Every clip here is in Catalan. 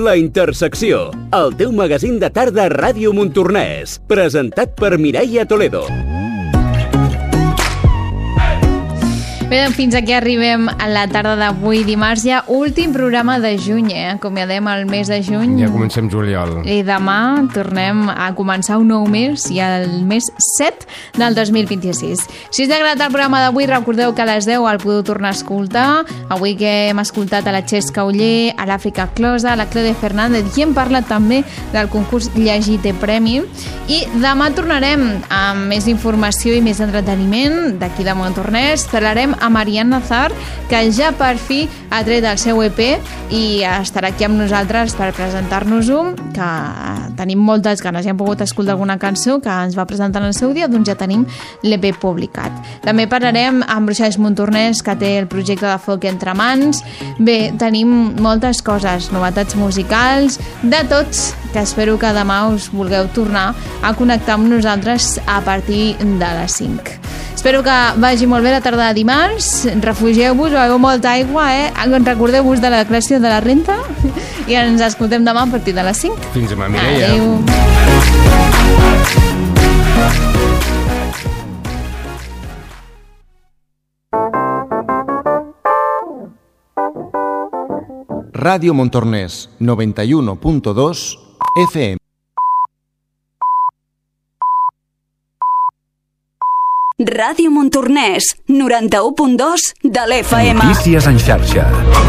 La Intersecció, el teu magazín de tarda a Ràdio Montornès, presentat per Mireia Toledo. Bé, doncs fins aquí arribem a la tarda d'avui, dimarts, ja últim programa de juny, acomiadem el mes de juny. Ja comencem juliol. I demà tornem a començar un nou mes, i el mes 7 del 2026. Si us ha agradat el programa d'avui, recordeu que a les 10 el podeu tornar a escoltar. Avui que hem escoltat a la Xesca Oller, a l'Àfrica Closa, a la Clode Fernández, i hem parlat també del concurs Llegite Premi. I demà tornarem amb més informació i més entreteniment d'aquí de Montornès. Parlarem a Marian Nazar, que ja per fi ha tret el seu EP i estarà aquí amb nosaltres per presentar-nos-ho, que tenim moltes ganes. Ja hem pogut escoltar alguna cançó que ens va presentar en el seu dia, doncs ja tenim l'EP publicat. També parlarem amb Bruixades Montornès, que té el projecte de Folk entre mans. Bé, tenim moltes coses, novetats musicals, de tots, que espero que demà us vulgueu tornar a connectar amb nosaltres a partir de les 5. Espero que vagi molt bé la tarda de dimarts, refugieu-vos, beveu molta aigua, recordeu-vos de la declaració de la renta i ens escoltem demà a partir de les 5. Fins demà, Mireia. Adéu. Ràdio Montornès, 91.2 FM. Ràdio Montornès, 91.2 de l'FM. Notícies en xarxa.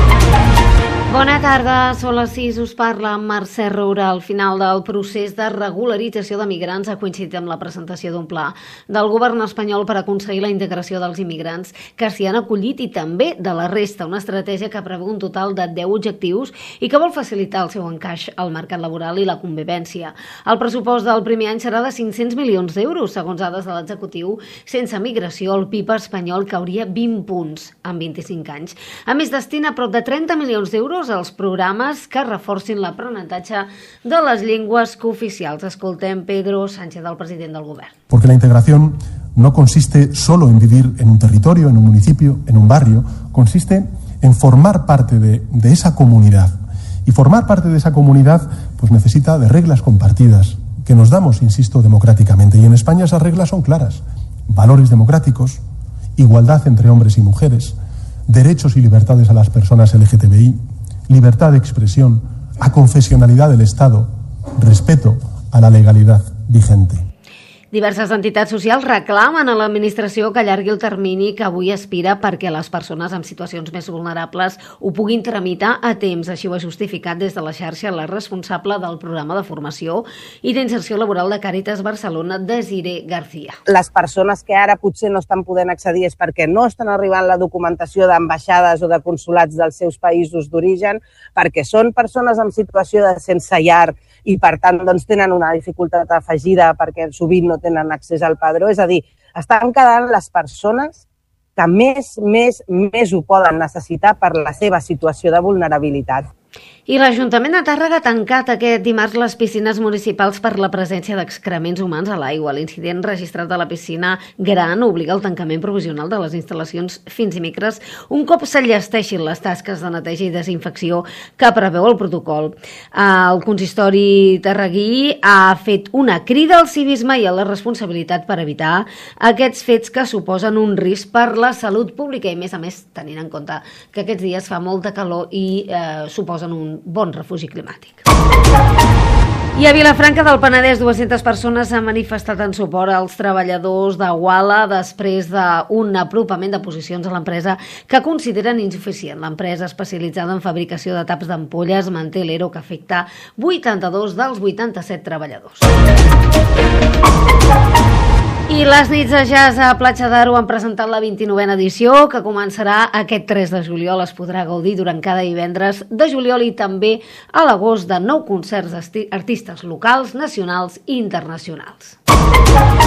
Bona tarda, són les 6, us parla Mercè Roura. Al final del procés de regularització de migrants ha coincidit amb la presentació d'un pla del govern espanyol per aconseguir la integració dels immigrants que s'hi han acollit i també de la resta, una estratègia que preveu un total de 10 objectius i que vol facilitar el seu encaix al mercat laboral i la convivència. El pressupost del primer any serà de 500 milions d'euros, segons dades de l'executiu. Sense migració, el PIB espanyol cauria 20 punts en 25 anys. A més, destina prop de 30 milions d'euros als programes que reforcin l'aprenentatge de les llengües cooficials. Escoltem Pedro Sánchez, el president del govern. Porque la integración no consiste solo en vivir en un territorio, en un municipio, en un barrio, consiste en formar parte de esa comunidad. Y formar parte de esa comunidad pues necesita de reglas compartidas, que nos damos, insisto, democráticamente. Y en España esas reglas son claras. Valores democráticos, igualdad entre hombres y mujeres, derechos y libertades a las personas LGTBI, libertad de expresión, aconfesionalidad del Estado, respeto a la legalidad vigente. Diverses entitats socials reclamen a l'administració que allargui el termini que avui aspira perquè les persones en situacions més vulnerables ho puguin tramitar a temps. Així ho ha justificat des de la xarxa la responsable del programa de formació i d'inserció laboral de Càritas Barcelona, Desiree García. Les persones que ara potser no estan podent accedir és perquè no estan arribant la documentació d'ambaixades o de consulats dels seus països d'origen, perquè són persones en situació de sense llar i, per tant, doncs, tenen una dificultat afegida perquè sovint no tenen accés al padró. És a dir, estan quedant les persones que més ho poden necessitar per la seva situació de vulnerabilitat. I l'Ajuntament de Tàrrega ha tancat aquest dimarts les piscines municipals per la presència d'excrements humans a l'aigua. L'incident registrat a la piscina Gran obliga al tancament provisional de les instal·lacions fins dimecres un cop s'enllesteixin les tasques de neteja i desinfecció que preveu el protocol. El consistori tarraguí ha fet una crida al civisme i a la responsabilitat per evitar aquests fets que suposen un risc per la salut pública i, a més, tenint en compte que aquests dies fa molta calor i suposen un bon refugi climàtic. I a Vilafranca del Penedès, 200 persones s'han manifestat en suport als treballadors de Uala després d'un apropament de posicions a l'empresa que consideren insuficient. L'empresa especialitzada en fabricació de taps d'ampolles manté l'ERO que afecta 82 dels 87 treballadors. I les nits de jazz a Platja d'Aro han presentat la 29a edició, que començarà aquest 3 de juliol. Es podrà gaudir durant cada divendres de juliol i també a l'agost de 9 concerts d'artistes locals, nacionals i internacionals.